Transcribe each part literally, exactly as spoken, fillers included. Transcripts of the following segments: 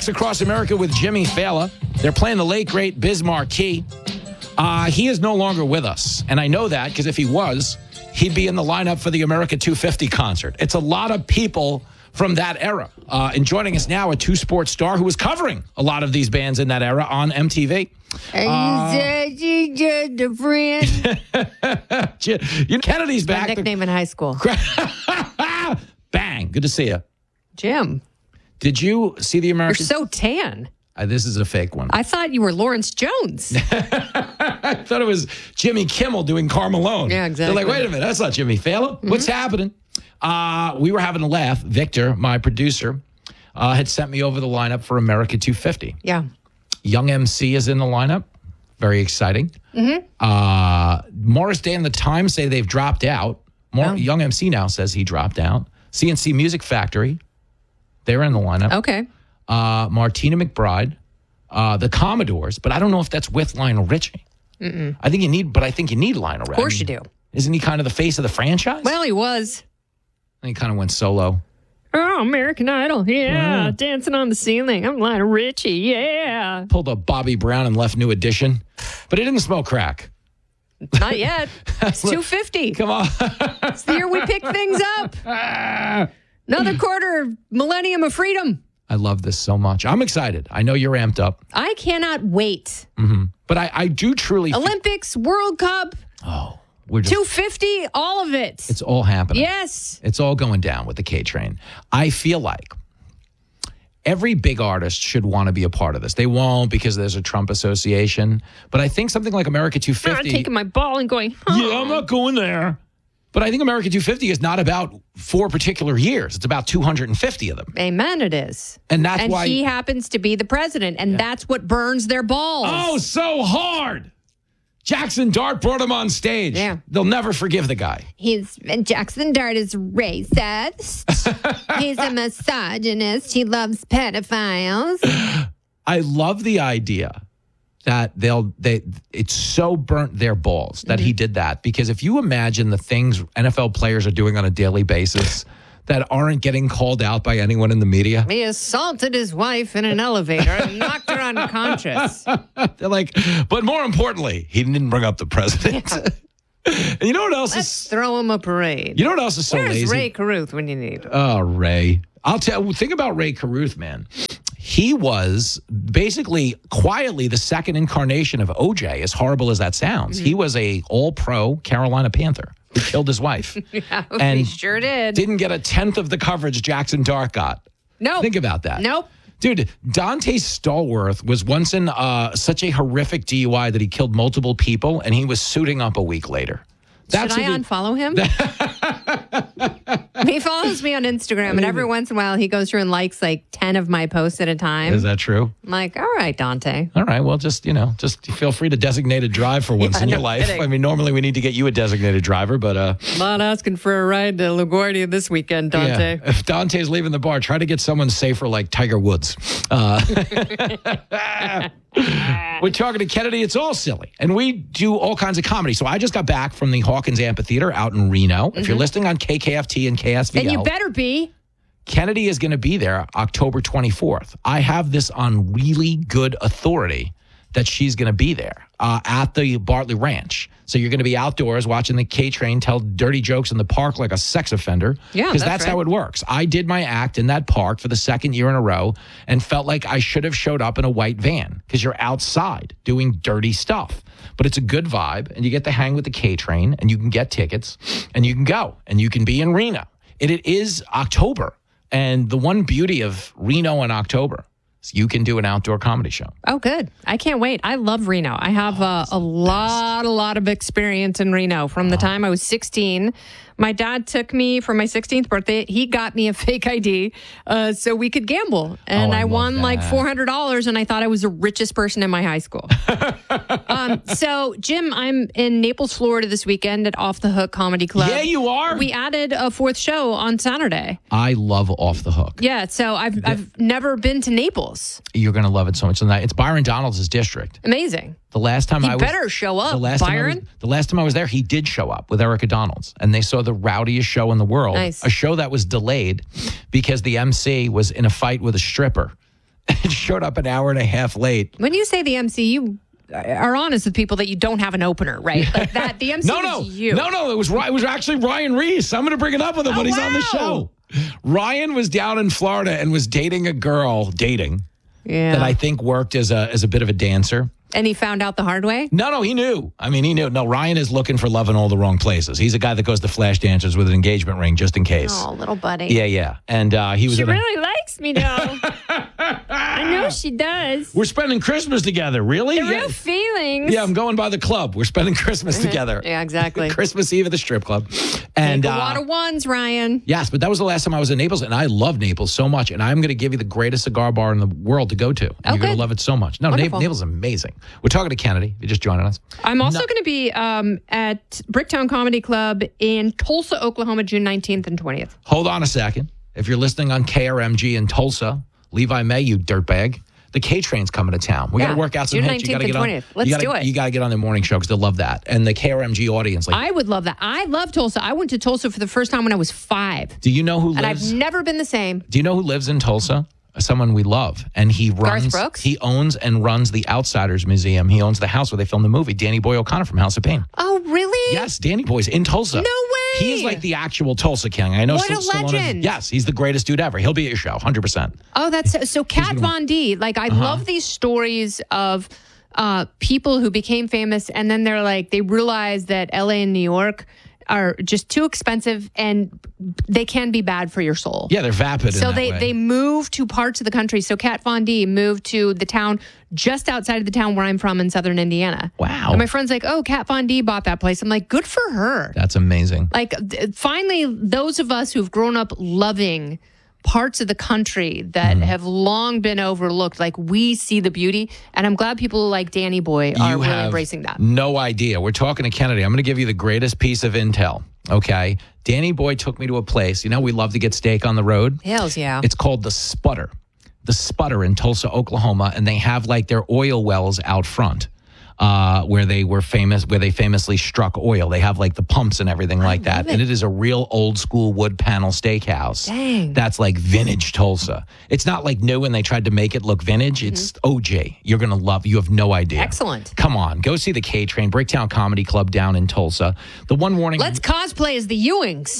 Tracks Across America with Jimmy Fallon. They're playing the late, great Biz Markie. Uh, he is no longer with us. And I know that because if he was, he'd be in the lineup for the America two fifty concert. It's a lot of people from that era. Uh, and joining us now, a two-sport star who was covering a lot of these bands in that era on M T V. Are you you just a friend? You, Kennedy's back. My nickname in high school. Bang. Good to see you. Jim. Did you see the American? You're so tan. Uh, this is a fake one. I thought you were Lawrence Jones. I thought it was Jimmy Kimmel doing Carmelone. Yeah, exactly. They're like, wait a minute, that's not Jimmy Fallon. Mm-hmm. What's happening? Uh, we were having a laugh. Victor, my producer, uh, had sent me over the lineup for America two fifty. Yeah. Young M C is in the lineup. Very exciting. Mm-hmm. Uh, Morris Day and the Times say they've dropped out. More, Oh. Young M C now says he dropped out. C N C Music Factory, they're in the lineup. Okay. Uh, Martina McBride, uh, the Commodores, but I don't know if that's with Lionel Richie. Mm-mm. I think you need, but I think you need Lionel Richie. Of course you do. Isn't he kind of the face of the franchise? Well, he was. And he kind of went solo. Oh, American Idol. Yeah. Yeah. Dancing on the ceiling. I'm Lionel Richie. Yeah. Pulled a Bobby Brown and left New Edition, but he didn't smoke crack. Not yet. It's two fifty. Come on. It's the year we pick things up. Another quarter of millennium of freedom. I love this so much. I'm excited. I know you're amped up. I cannot wait. Mm-hmm. But I, I do truly... Olympics, World Cup, oh, we're just... two fifty, all of it. It's all happening. Yes. It's all going down with the K-Train. I feel like every big artist should want to be a part of this. They won't because there's a Trump association. But I think something like America two fifty... I'm taking my ball and going, huh. Yeah, I'm not going there. But I think America two fifty is not about four particular years. It's about two hundred fifty of them. Amen, it is. And that's and why... he happens to be the president, and yeah. that's what burns their balls. Oh, so hard. Jackson Dart brought him on stage. Yeah. They'll never forgive the guy. He's and Jackson Dart is racist. He's a misogynist. He loves pedophiles. I love the idea that they'll they it's so burnt their balls that mm-hmm. he did that, because if you imagine the things N F L players are doing on a daily basis that aren't getting called out by anyone in the media. He assaulted his wife in an elevator and knocked her unconscious. They're like, but more importantly, he didn't bring up the president. Yeah. And you know what else Let's is... throw him a parade. You know what else is so Where's lazy? Ray Caruth when you need him? Oh, Ray. I'll tell you, think about Ray Caruth, man. He was basically quietly the second incarnation of O J, as horrible as that sounds. Mm-hmm. He was a all-pro Carolina Panther who killed his wife. Yeah, and he sure did. Didn't get a tenth of the coverage Jackson Dart got. Nope. Think about that. Nope. Dude, Dante Stallworth was once in uh, such a horrific D U I that he killed multiple people, and he was suiting up a week later. That's Should I unfollow him? He follows me on Instagram, and every once in a while he goes through and likes like ten of my posts at a time. Is that true? I'm like, all right, Dante. All right, well, just, you know, just feel free to designate a drive for once Yeah, in your no life. kidding. I mean, normally we need to get you a designated driver, but... uh, I'm not asking for a ride to LaGuardia this weekend, Dante. Yeah. If Dante's leaving the bar, try to get someone safer like Tiger Woods. Uh, we're talking to Kennedy. It's all silly. And we do all kinds of comedy. So I just got back from the Hawkins Amphitheater out in Reno. Mm-hmm. If you're listening on K K F T and K S V L... And you better be. Kennedy is going to be there October twenty-fourth. I have this on really good authority that she's going to be there uh, at the Bartley Ranch. So you're going to be outdoors watching the K-Train tell dirty jokes in the park like a sex offender. Yeah, Because that's, that's right. how it works. I did my act in that park for the second year in a row and felt like I should have showed up in a white van because you're outside doing dirty stuff. But it's a good vibe, and you get to hang with the K-Train, and you can get tickets, and you can go, and you can be in Reno. It, it is October. And the one beauty of Reno in October is you can do an outdoor comedy show. Oh, good. I can't wait. I love Reno. I have uh, a lot, a lot of experience in Reno from the time I was sixteen. My dad took me for my sixteenth birthday. He got me a fake I D uh, so we could gamble. And Oh, I I, love won that. like four hundred dollars, and I thought I was the richest person in my high school. um, so, Jim, I'm in Naples, Florida this weekend at Off the Hook Comedy Club. Yeah, you are. We added a fourth show on Saturday. I love Off the Hook. Yeah, so I've, I've never been to Naples. You're going to love it so much. It's Byron Donalds' district. Amazing. The last time He I was... better show up, the last Time I Byron. was, the last time I was there, he did show up with Erica Donalds, and they saw the rowdiest show in the world. Nice. A show that was delayed because the M C was in a fight with a stripper. and showed up an hour and a half late. When you say the M C, you are honest with people that you don't have an opener, right? Like that. The M C no, no, is you. no, no. It was it was actually Ryan Reese. I'm going to bring it up with him Oh, when he's wow. on the show. Ryan was down in Florida and was dating a girl, dating Yeah. that I think worked as a as a bit of a dancer. And he found out the hard way? No, no, he knew. I mean, he knew. No, Ryan is looking for love in all the wrong places. He's a guy that goes to flash dancers with an engagement ring just in case. Oh, little buddy. Yeah, yeah. And uh, he was. She in a- really likes me, though. I know she does. We're spending Christmas together. Really? The yeah. real feelings. Yeah, I'm going by the club. We're spending Christmas together. Yeah, exactly. Christmas Eve at the strip club. And Take a uh, lot of ones, Ryan. yes, but that was the last time I was in Naples, and I love Naples so much. And I'm going to give you the greatest cigar bar in the world to go to. And Oh, you're going good. to love it so much. No, Na- Wonderful. Naples is amazing. We're talking to Kennedy. You're just joining us. I'm also No- going to be um, at Bricktown Comedy Club in Tulsa, Oklahoma, June nineteenth and twentieth. Hold on a second. If you're listening on K R M G in Tulsa, Levi May, you dirtbag. The K Train's coming to town. We got Yeah, to work out some June hits. You got to nineteenth get and on. twentieth. Let's you gotta, do it. You got to get on their morning show because they'll love that. And the K R M G audience, like, I would love that. I love Tulsa. I went to Tulsa for the first time when I was five. do you know who And I've lives? never been the same. Do you know who lives in Tulsa? Someone we love, and he runs. Brooks? He owns and runs the Outsiders Museum. He owns the house where they filmed the movie. Danny Boy O'Connor from House of Pain. Oh, really? Yes, Danny Boy's in Tulsa. No way. He is like the actual Tulsa king. I know. What a Stallone is- legend. yes, he's the greatest dude ever. He'll be at your show, one hundred percent. Oh, that's so. Kat Von D. Like, I Uh-huh. love these stories of uh, people who became famous, and then they're like, they realize that L A and New York are just too expensive, and they can be bad for your soul. Yeah, they're vapid. So in that they way. they moved to parts of the country. So Kat Von D moved to the town just outside of the town where I'm from in southern Indiana. Wow. And my friend's like, "Oh, Kat Von D bought that place." I'm like, "Good for her." That's amazing. Like, th- finally, those of us who've grown up loving parts of the country that Mm-hmm. have long been overlooked, like, we see the beauty. And I'm glad people like Danny Boy are You really have embracing that. No idea. We're talking to Kennedy. I'm going to give you the greatest piece of intel. Okay, Danny Boy took me to a place. You know, we love to get steak on the road. Hells yeah. It's called the Sputter. The Sputter in Tulsa, Oklahoma, and they have like their oil wells out front, uh, where they were famous, where they famously struck oil. They have like the pumps and everything like that, it. and it is a real old school wood panel steakhouse. Dang. That's like vintage Tulsa. It's not like new and they tried to make it look vintage. It's O J. You're gonna love. You have no idea. Excellent. Come on, go see the K Train, Bricktown Comedy Club down in Tulsa. The one warning. Let's cosplay as the Ewings.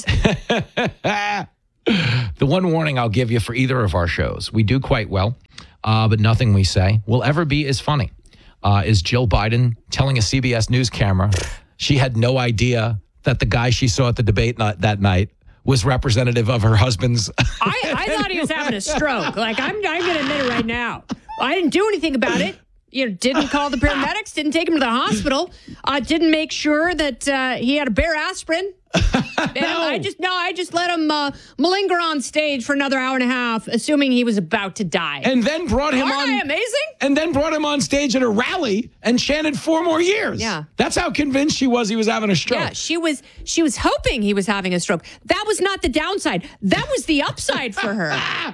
The one warning I'll give you for either of our shows, we do quite well, uh, but nothing we say will ever be as funny uh, as Jill Biden telling a C B S News camera she had no idea that the guy she saw at the debate not, that night was representative of her husband's. I, I thought he was having a stroke. Like, I'm, I'm going to admit it right now. I didn't do anything about it. You know, didn't call the paramedics, didn't take him to the hospital, uh, didn't make sure that uh, he had a bare aspirin. And I just no, I just let him uh, malinger on stage for another hour and a half, assuming he was about to die. and then brought him Aren't on. I amazing? And then brought him on stage at a rally and chanted four more years. Yeah. That's how convinced she was he was having a stroke. Yeah, she was she was hoping he was having a stroke. That was not the downside. That was the upside for her.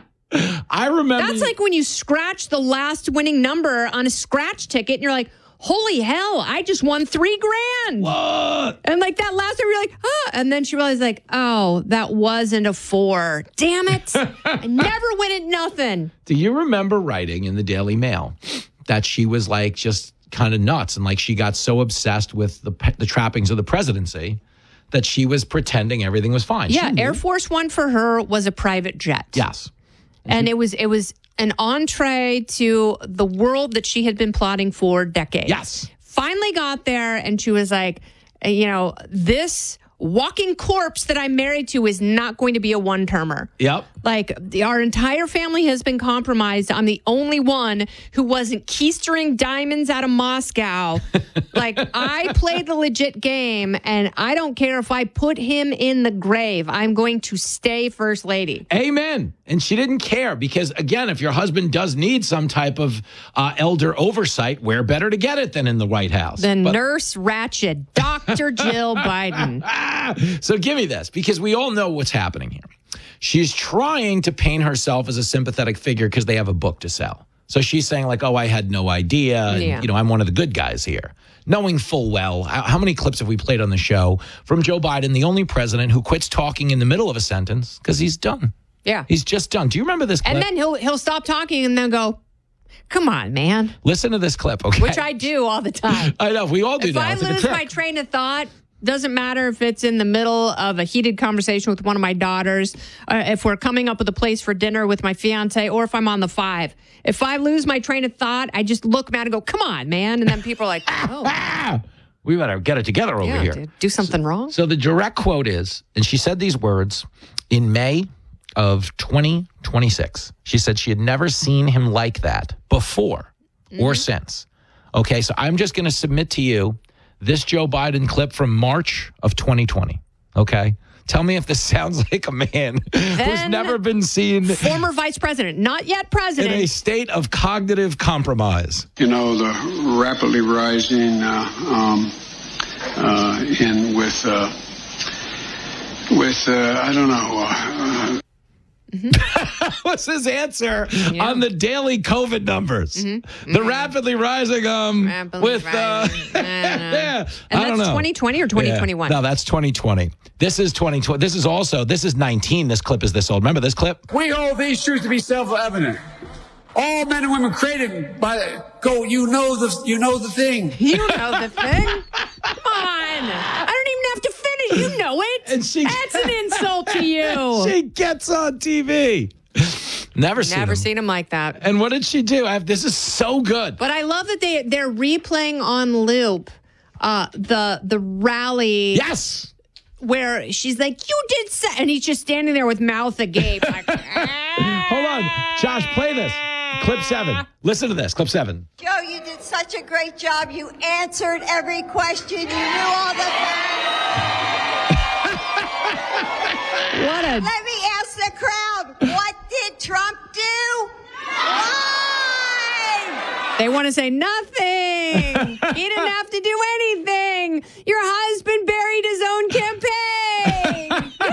I remember. That's like when you scratch the last winning number on a scratch ticket and you're like, holy hell, I just won three grand. What? And like that last time, you're like, ah. And then she realized, like, oh, that wasn't a four. Damn it. I never win at nothing. Do you remember writing in the Daily Mail that she was like just kind of nuts and like she got so obsessed with the the trappings of the presidency that she was pretending everything was fine? Yeah, She knew. Air Force One for her was a private jet. Yes. And it was it was an entree to the world that she had been plotting for decades. Yes. Finally got there, and she was like, uh, you know, this walking corpse that I'm married to is not going to be a one-termer. Yep. Like, the, our entire family has been compromised. I'm the only one who wasn't keistering diamonds out of Moscow. Like, I played the legit game, and I don't care if I put him in the grave. I'm going to stay first lady. Amen. And she didn't care because, again, if your husband does need some type of uh, elder oversight, where better to get it than in the White House? The But- Nurse Ratchet, Doctor Jill Biden. So give me this, because we all know what's happening here. She's trying to paint herself as a sympathetic figure because they have a book to sell. So she's saying like, oh, I had no idea. And, Yeah. you know, I'm one of the good guys here. Knowing full well, how, how many clips have we played on the show from Joe Biden, the only president who quits talking in the middle of a sentence because he's done. Yeah. He's just done. Do you remember this clip? And then he'll he'll stop talking and then go, come on, man. Listen to this clip, okay? Which I do all the time. I know. We all do if that. I It's like a lose trick. my train of thought, doesn't matter if it's in the middle of a heated conversation with one of my daughters, uh, if we're coming up with a place for dinner with my fiance, or if I'm on the five. If I lose my train of thought, I just look mad and go, come on, man. And then people are like, oh. We better get it together over Yeah, here. dude, do something wrong. So the direct quote is, and she said these words in May of twenty twenty-six. She said she had never seen him like that before mm-hmm. or since. Okay, so I'm just going to submit to you this Joe Biden clip from March of twenty twenty. Okay? Tell me if this sounds like a man who's Then never been seen former vice president, not yet in president. a state of cognitive compromise. You know, the rapidly rising uh, um, uh, in with, uh, with uh, I don't know, uh, Mm-hmm. What's his answer yeah. on the daily COVID numbers? Mm-hmm. The mm-hmm. rapidly rising um rapidly with rising. uh yeah, and I don't that's know. twenty twenty or twenty twenty-one? Yeah. No, that's twenty twenty. This is twenty twenty. This is also this is nineteen. This clip is this old. Remember this clip? We hold these truths to be self-evident. All men and women created by go. You know the you know the thing. You know the thing. Come on, I don't even have to finish. You know it. And she That's an insult to you. She gets on T V. Never seen Never him. seen him like that. And what did she do? I have, this is so good. But I love that they they're replaying on loop uh, the the rally. Yes. Where she's like, you did so, and he's just standing there with mouth agape. Like, hold on, Josh, play this. Clip seven. Listen to this. Clip seven. Joe, you did such a great job. You answered every question. You knew all the facts. What a... Let me ask the crowd, what did Trump do? Why? They want to say nothing. He didn't have to do anything. Your husband buried his own campaign.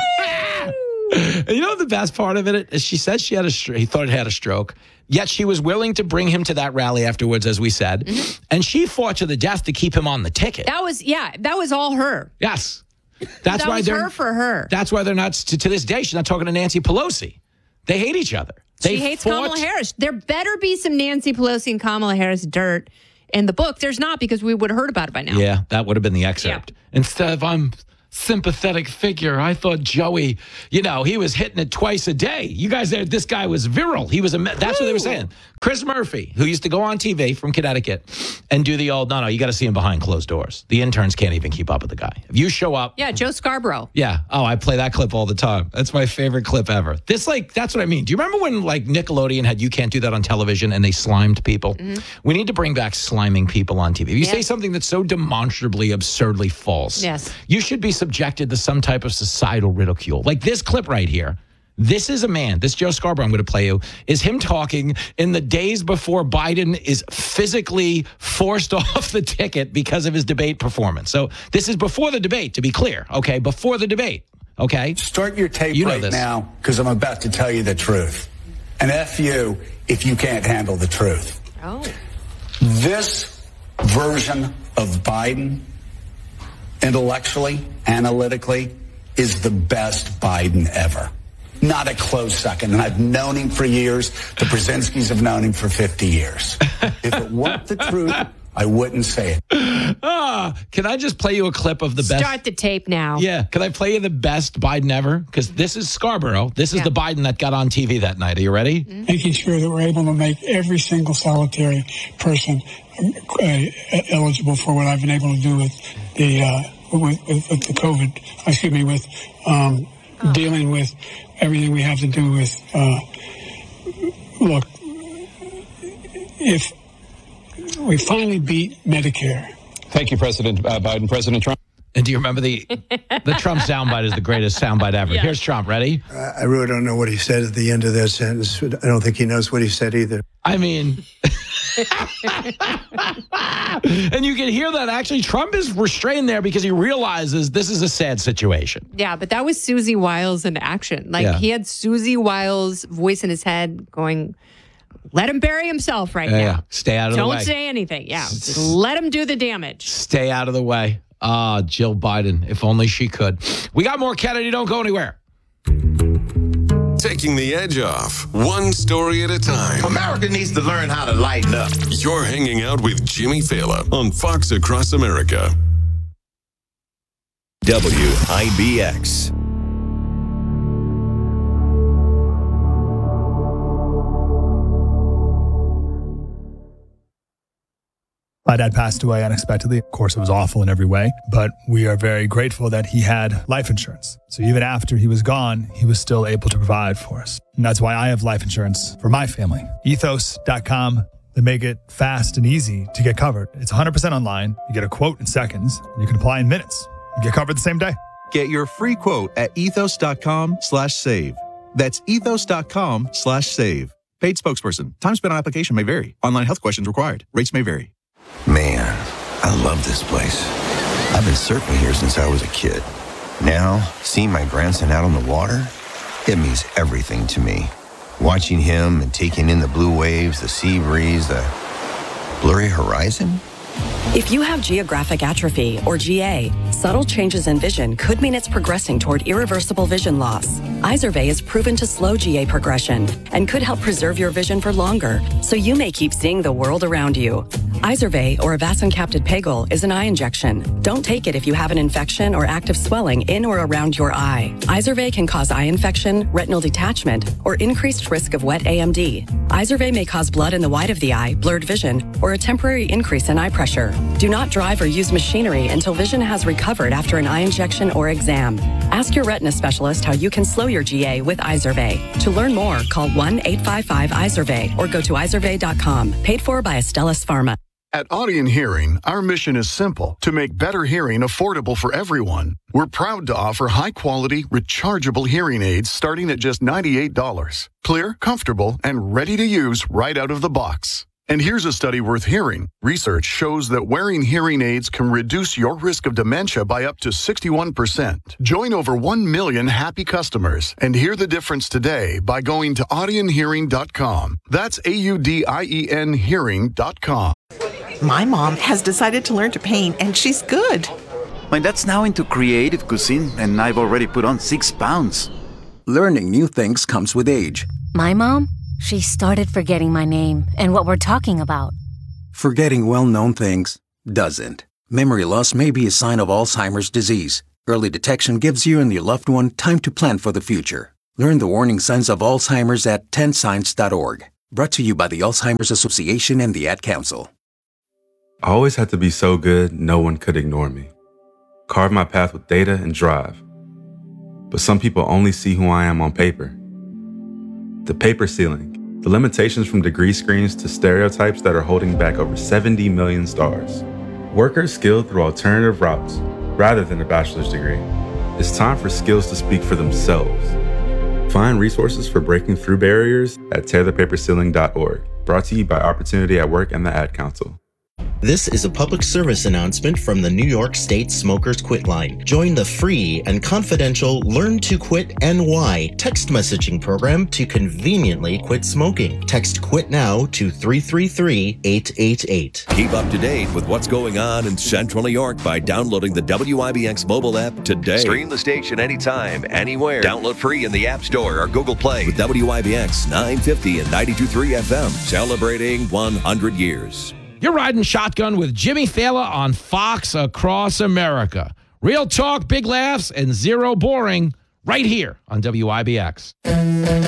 And you know the best part of it is she said she had a he thought it had a stroke, yet she was willing to bring him to that rally afterwards, as we said, mm-hmm. and she fought to the death to keep him on the ticket. That was yeah, that was all her. Yes, that's that why was they're her for her. That's why they're not to, to this day. She's not talking to Nancy Pelosi. They hate each other. They she hates fought, Kamala Harris. There better be some Nancy Pelosi and Kamala Harris dirt in the book. There's not, because we would have heard about it by now. Yeah, that would have been the excerpt. Yeah. Instead of I'm sympathetic figure, I thought Joey, you know, he was hitting it twice a day. You guys, this guy was virile. He was a. That's Woo. What they were saying. Chris Murphy, who used to go on T V from Connecticut and do the old, no, no, you got to see him behind closed doors. The interns can't even keep up with the guy. If you show up. Yeah, Joe Scarborough. Yeah. Oh, I play that clip all the time. That's my favorite clip ever. This, like, that's what I mean. Do you remember when, like, Nickelodeon had You Can't Do That on television and they slimed people? Mm-hmm. We need to bring back sliming people on T V. If you yeah. say something that's so demonstrably, absurdly false, yes. you should be subjected to some type of societal ridicule. Like this clip right here. This is a man, this Joe Scarborough I'm going to play you, is him talking in the days before Biden is physically forced off the ticket because of his debate performance. So this is before the debate, to be clear, okay? Before the debate, okay? Start your tape you know right this. now, because I'm about to tell you the truth. And F you if you can't handle the truth. Oh. This version of Biden, intellectually, analytically, is the best Biden ever. Not a close second. And I've known him for years. The Brzezinskis have known him for fifty years. If it weren't the truth, I wouldn't say it. Ah, can I just play you a clip of the best? Start the tape now. Yeah. Can I play you the best Biden ever? Because this is Scarborough. This is yeah. the Biden that got on T V that night. Are you ready? Mm-hmm. Making sure that we're able to make every single solitary person uh, eligible for what I've been able to do with the uh, with, with, with the COVID. Excuse me, with um, oh. dealing with everything we have to do with. Uh, look, if we finally beat Medicare. Thank you, President uh, Biden. President Trump. And do you remember the the Trump soundbite is the greatest soundbite ever. Yeah. Here's Trump. Ready? Uh, I really don't know what he said at the end of that sentence. I don't think he knows what he said either. I mean, and you can hear that actually Trump is restrained there because he realizes this is a sad situation. Yeah, but that was Susie Wiles in action. Like yeah. he had Susie Wiles' voice in his head going, let him bury himself right yeah, now. Yeah. Stay out of Don't the way. Don't say anything. Yeah, just let him do the damage. Stay out of the way. Ah, Jill Biden, if only she could. We got more Kennedy. Don't go anywhere. taking the edge off, one story at a time. America needs to learn how to lighten up. You're hanging out with Jimmy Fallon on Fox Across America. W I B X. My dad passed away unexpectedly. Of course, it was awful in every way, but we are very grateful that he had life insurance. So even after he was gone, he was still able to provide for us. And that's why I have life insurance for my family. ethos dot com. They make it fast and easy to get covered. It's one hundred percent online. You get a quote in seconds, and you can apply in minutes. You get covered the same day. Get your free quote at ethos dot com slash save. That's ethos dot com slash save. Paid spokesperson. Time spent on application may vary. Online health questions required. Rates may vary. Man, I love this place. I've been surfing here since I was a kid. Now, seeing my grandson out on the water, it means everything to me. Watching him and taking in the blue waves, the sea breeze, the blurry horizon. If you have geographic atrophy, or G A, subtle changes in vision could mean it's progressing toward irreversible vision loss. Izervay is proven to slow G A progression and could help preserve your vision for longer, so you may keep seeing the world around you. Izervay, or avacincaptad pegol, is an eye injection. Don't take it if you have an infection or active swelling in or around your eye. Izervay can cause eye infection, retinal detachment, or increased risk of wet A M D. Izervay may cause blood in the white of the eye, blurred vision, or a temporary increase in eye pressure. Do not drive or use machinery until vision has recovered after an eye injection or exam. Ask your retina specialist how you can slow your G A with Izervay. To learn more, call one eight five five Izervay or go to izervay dot com. Paid for by Astellas Pharma. At Audien Hearing, our mission is simple: to make better hearing affordable for everyone. We're proud to offer high-quality, rechargeable hearing aids starting at just ninety-eight dollars. Clear, comfortable, and ready to use right out of the box. And here's a study worth hearing. Research shows that wearing hearing aids can reduce your risk of dementia by up to sixty-one percent. Join over one million happy customers and hear the difference today by going to audien hearing dot com. That's A U D I E N hearing dot com. My mom has decided to learn to paint, and she's good. My dad's now into creative cuisine, and I've already put on six pounds. Learning new things comes with age. My mom? She started forgetting my name and what we're talking about. Forgetting well-known things doesn't. Memory loss may be a sign of Alzheimer's disease. Early detection gives you and your loved one time to plan for the future. Learn the warning signs of Alzheimer's at ten signs dot org. Brought to you by the Alzheimer's Association and the Ad Council. I always had to be so good, no one could ignore me. Carve my path with data and drive. But some people only see who I am on paper. The paper ceiling, the limitations from degree screens to stereotypes that are holding back over seventy million stars. Workers skilled through alternative routes, rather than a bachelor's degree. It's time for skills to speak for themselves. Find resources for breaking through barriers at tear the paper ceiling dot org. Brought to you by Opportunity at Work and the Ad Council. This is a public service announcement from the New York State Smokers Quit Line. Join the free and confidential Learn to Quit N Y text messaging program to conveniently quit smoking. Text QUIT NOW to three three three, eight eight eight. Keep up to date with what's going on in Central New York by downloading the W I B X mobile app today. Stream the station anytime, anywhere. Download free in the App Store or Google Play with W I B X nine fifty and ninety-two point three F M, celebrating one hundred years. You're riding shotgun with Jimmy Fallon on Fox Across America. Real talk, big laughs, and zero boring right here on W I B X.